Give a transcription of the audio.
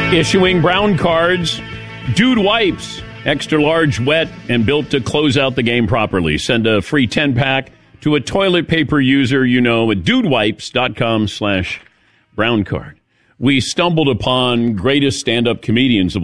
Issuing brown cards. Dude Wipes. Extra large, wet, and built to close out the game properly. Send a free 10-pack to a toilet paper user you know at dudewipes.com/brown card. We stumbled upon greatest stand-up comedians of